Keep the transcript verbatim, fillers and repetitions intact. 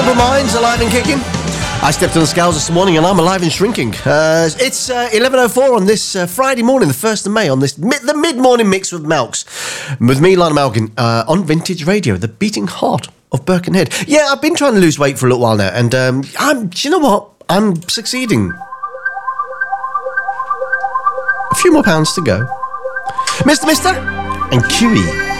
Simple Minds, alive and kicking. I stepped on the scales this morning and I'm alive and shrinking. Uh, it's uh, eleven oh four on this uh, Friday morning, the first of May, on this mi- the mid-morning mix with Malks. With me, Lionel Malkin, uh, on Vintage Radio, the beating heart of Birkenhead. Yeah, I've been trying to lose weight for a little while now, and um, I'm, do you know what? I'm succeeding. A few more pounds to go. Mister Mister and Q E.